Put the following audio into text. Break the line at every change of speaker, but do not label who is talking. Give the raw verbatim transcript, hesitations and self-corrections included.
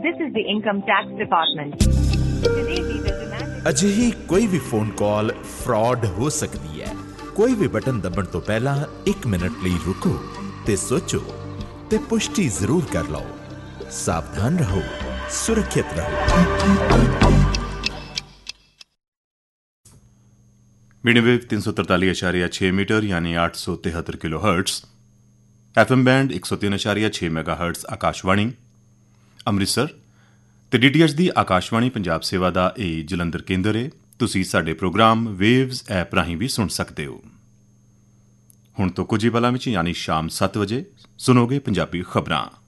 This is the Income Tax Department. Today we will demand...
ਅਜਿਹੀ ਕੋਈ ਵੀ phone call fraud ਹੋ ਸਕਦੀ ਹੈ। ਕੋਈ ਵੀ ਬਟਨ ਦਬਣ ਤੋਂ ਪਹਿਲਾਂ ਇੱਕ ਮਿੰਟ ਲਈ ਰੁਕੋ ਤੇ ਸੋਚੋ ਤੇ ਪੁਸ਼ਟੀ ਜ਼ਰੂਰ ਕਰ ਲਓ। ਸਾਵਧਾਨ ਰਹੋ, ਸੁਰੱਖਿਅਤ ਰਹੋ।
मीडियम वेव तीन सौ तरताली अशारिया छः मीटर यानी आठ सौ तिहत्तर kilo hertz, F M band एक सौ तीन अशारिया छः मैगा हर्ट्स आकाशवाणी ਅੰਮ੍ਰਿਤਸਰ ਤੇ ਡੀ ਟੀ ਐਚ ਦੀ ਆਕਾਸ਼ਵਾਣੀ ਪੰਜਾਬ ਸੇਵਾ ਦਾ ਇਹ ਜਲੰਧਰ ਕੇਂਦਰ ਹੈ। ਤੁਸੀਂ ਸਾਡੇ ਪ੍ਰੋਗਰਾਮ ਵੇਵਜ਼ ਐਪ ਰਾਹੀਂ ਵੀ ਸੁਣ ਸਕਦੇ ਹੋ। ਹੁਣ ਤੋਂ ਕੁਝ ਹੀ ਪਲਾਂ ਵਿੱਚ ਯਾਨੀ ਸ਼ਾਮ ਸੱਤ ਵਜੇ ਸੁਣੋਗੇ ਪੰਜਾਬੀ ਖਬਰਾਂ।